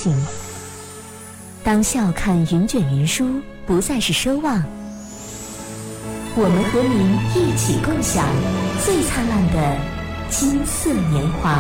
情。当笑看云卷云舒不再是奢望，我们和您一起共享最灿烂的金色年华。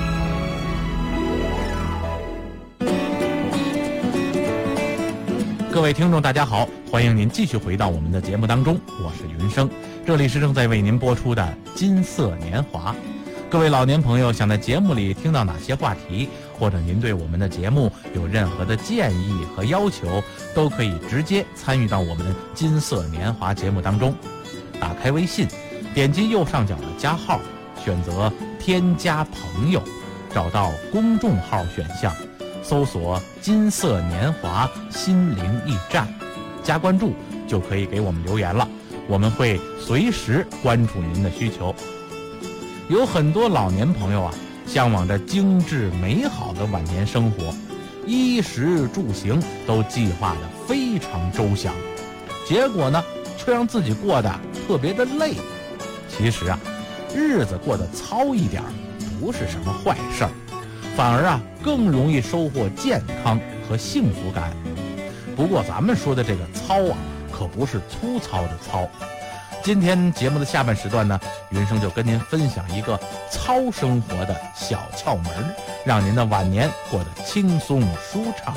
各位听众大家好，欢迎您继续回到我们的节目当中，我是云生，这里是正在为您播出的金色年华。各位老年朋友想在节目里听到哪些话题，或者您对我们的节目有任何的建议和要求，都可以直接参与到我们金色年华节目当中。打开微信，点击右上角的加号，选择添加朋友，找到公众号选项，搜索金色年华心灵驿站，加关注就可以给我们留言了，我们会随时关注您的需求。有很多老年朋友啊，向往着精致美好的晚年生活，衣食住行都计划得非常周详，结果呢，却让自己过得特别的累。其实啊，日子过得糙一点不是什么坏事儿，反而啊更容易收获健康和幸福感。不过咱们说的这个糙啊，可不是粗糙的糙。今天节目的下半时段呢，云生就跟您分享一个糙生活的小窍门，让您的晚年过得轻松舒畅。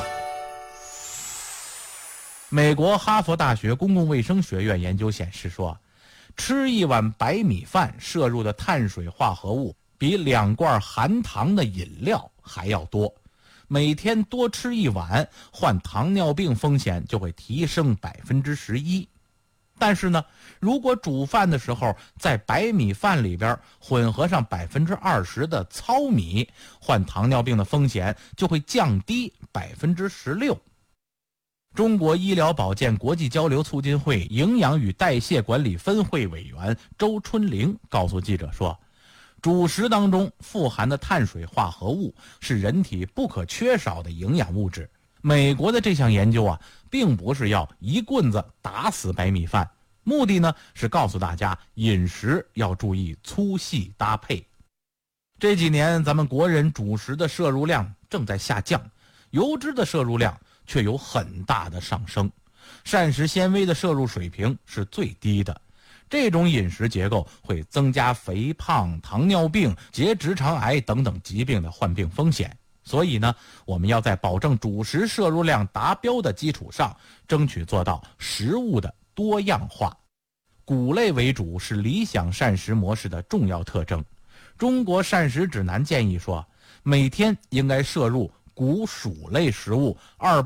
美国哈佛大学公共卫生学院研究显示说，吃一碗白米饭摄入的碳水化合物比2罐含糖的饮料还要多，每天多吃一碗，患糖尿病风险就会提升11%。但是呢，如果煮饭的时候在白米饭里边混合上20%的糙米，患糖尿病的风险就会降低16%。中国医疗保健国际交流促进会营养与代谢管理分会委员周春玲告诉记者说，主食当中富含的碳水化合物是人体不可缺少的营养物质。美国的这项研究啊，并不是要一棍子打死白米饭，目的呢是告诉大家饮食要注意粗细搭配。这几年咱们国人主食的摄入量正在下降，油脂的摄入量却有很大的上升，膳食纤维的摄入水平是最低的。这种饮食结构会增加肥胖、糖尿病、结直肠癌等等疾病的患病风险。所以呢，我们要在保证主食摄入量达标的基础上，争取做到食物的多样化。谷类为主是理想膳食模式的重要特征。中国膳食指南建议说，每天应该摄入谷薯类食物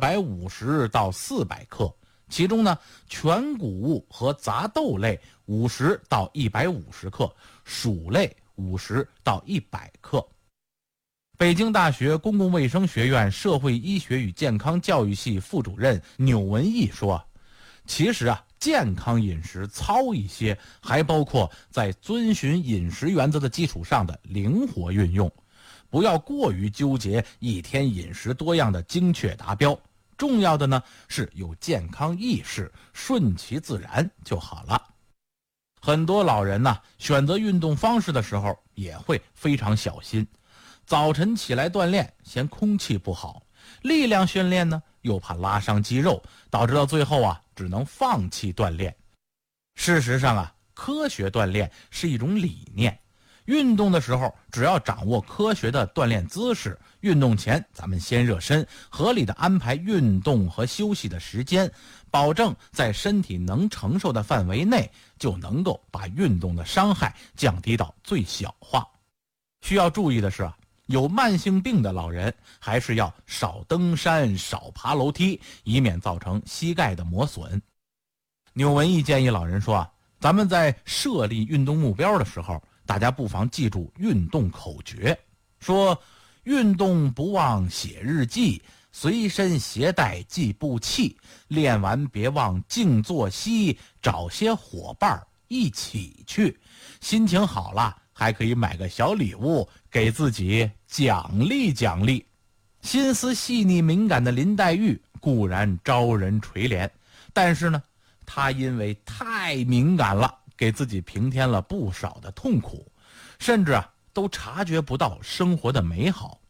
250到400克，其中呢，全谷物和杂豆类50到150克，薯类50到100克。北京大学公共卫生学院社会医学与健康教育系副主任钮文义说，其实啊，健康饮食糙一些，还包括在遵循饮食原则的基础上的灵活运用，不要过于纠结一天饮食多样的精确达标，重要的呢是有健康意识，顺其自然就好了。很多老人呢，选择运动方式的时候也会非常小心，早晨起来锻炼嫌空气不好，力量训练呢又怕拉伤肌肉，导致到最后啊只能放弃锻炼。事实上啊，科学锻炼是一种理念，运动的时候只要掌握科学的锻炼姿势，运动前咱们先热身，合理的安排运动和休息的时间，保证在身体能承受的范围内，就能够把运动的伤害降低到最小化。需要注意的是啊，有慢性病的老人还是要少登山、少爬楼梯，以免造成膝盖的磨损。钮文义建议老人说啊，咱们在设立运动目标的时候，大家不妨记住运动口诀，说运动不忘写日记，随身携带计步器，练完别忘静坐息，找些伙伴一起去，心情好了还可以买个小礼物给自己奖励奖励。心思细腻敏感的林黛玉固然招人垂怜，但是呢，她因为太敏感了，给自己平添了不少的痛苦，甚至啊都察觉不到生活的美好。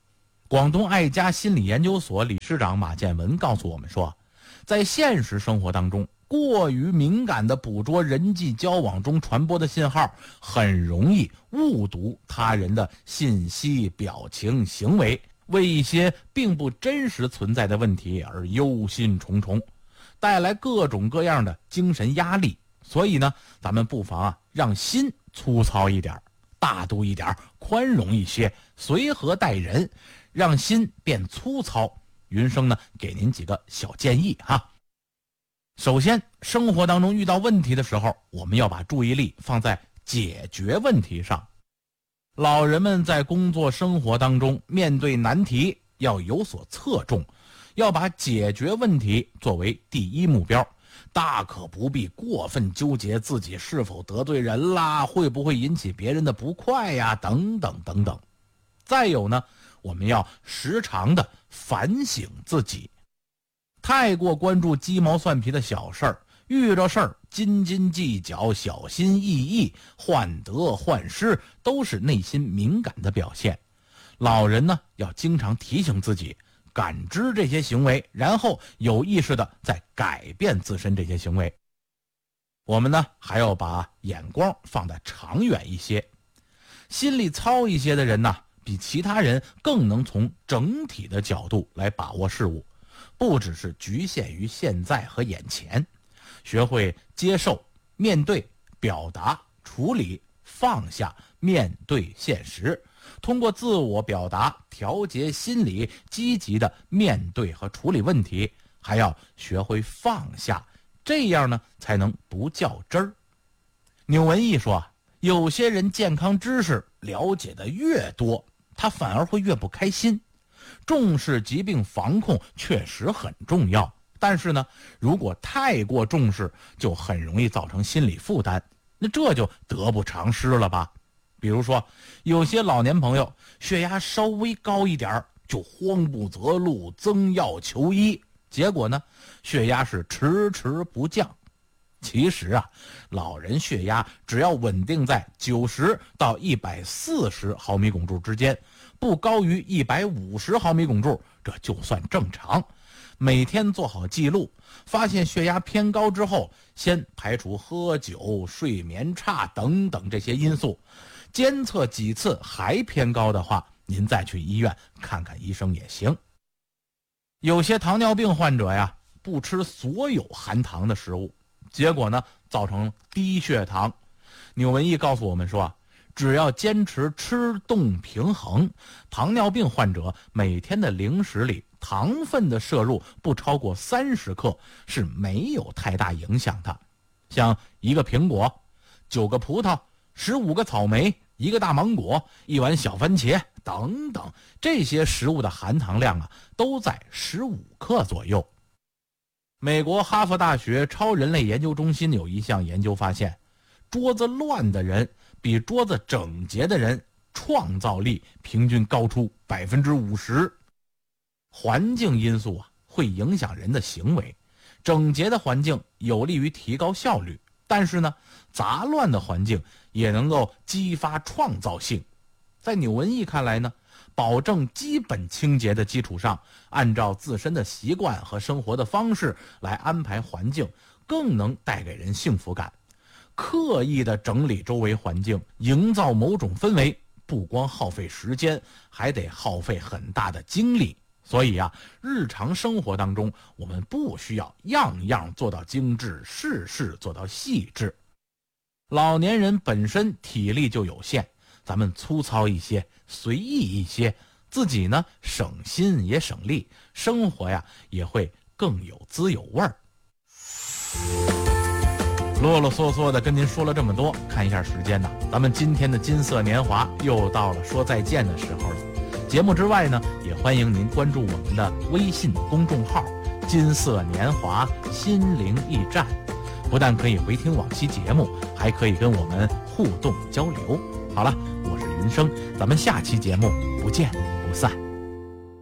广东爱家心理研究所理事长马建文告诉我们说，在现实生活当中，过于敏感地捕捉人际交往中传播的信号，很容易误读他人的信息、表情、行为，为一些并不真实存在的问题而忧心忡忡，带来各种各样的精神压力。所以呢，咱们不妨让心粗糙一点，大度一点，宽容一些，随和待人，让心变粗糙。云生呢，给您几个小建议哈。首先，生活当中遇到问题的时候，我们要把注意力放在解决问题上。老人们在工作生活当中面对难题要有所侧重，要把解决问题作为第一目标，大可不必过分纠结自己是否得罪人啦，会不会引起别人的不快呀，等等等等。再有呢，我们要时常的反省自己，太过关注鸡毛蒜皮的小事儿，遇着事儿斤斤计较、小心翼翼、患得患失，都是内心敏感的表现。老人呢，要经常提醒自己，感知这些行为，然后有意识的再改变自身这些行为。我们呢，还要把眼光放得长远一些。心里糙一些的人呢，比其他人更能从整体的角度来把握事物，不只是局限于现在和眼前，学会接受、面对、表达、处理、放下、面对现实，通过自我表达调节心理，积极的面对和处理问题，还要学会放下，这样呢才能不较真儿。纽文义说，有些人健康知识了解的越多，他反而会越不开心。重视疾病防控确实很重要，但是呢，如果太过重视，就很容易造成心理负担，那这就得不偿失了吧。比如说，有些老年朋友血压稍微高一点就慌不择路，增药求医，结果呢，血压是迟迟不降。其实老人血压只要稳定在90到140毫米汞柱之间，不高于150毫米汞柱，这就算正常。每天做好记录，发现血压偏高之后，先排除喝酒、睡眠差等等这些因素，监测几次还偏高的话，您再去医院看看医生也行。有些糖尿病患者不吃所有含糖的食物，结果呢，造成低血糖。纽文义告诉我们说，只要坚持吃动平衡，糖尿病患者每天的零食里糖分的摄入不超过30克是没有太大影响的。像1个苹果、9个葡萄、15个草莓、1个大芒果、1碗小番茄等等，这些食物的含糖量都在15克左右。美国哈佛大学超人类研究中心有一项研究发现，桌子乱的人比桌子整洁的人创造力平均高出50%。环境因素会影响人的行为，整洁的环境有利于提高效率，但是呢，杂乱的环境也能够激发创造性。在纽文义看来呢，保证基本清洁的基础上，按照自身的习惯和生活的方式来安排环境，更能带给人幸福感。刻意的整理周围环境，营造某种氛围，不光耗费时间，还得耗费很大的精力。所以日常生活当中，我们不需要样样做到精致，事事做到细致。老年人本身体力就有限，咱们粗糙一些，随意一些，自己呢省心也省力，生活也会更有滋有味儿。啰啰嗦嗦的跟您说了这么多，看一下时间咱们今天的金色年华又到了说再见的时候了。节目之外呢，也欢迎您关注我们的微信公众号金色年华心灵驿站，不但可以回听往期节目，还可以跟我们互动交流。好了，我是云生，咱们下期节目不见不散。